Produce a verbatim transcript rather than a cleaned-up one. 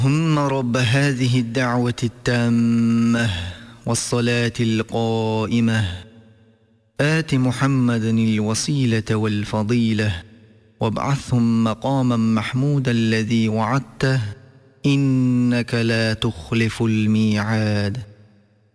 اللهم رب هذه الدعوة التامة والصلاة القائمة آت محمدا الوسيلة والفضيلة وابعثهم مقاما محمودا الذي وعدته إنك لا تخلف الميعاد.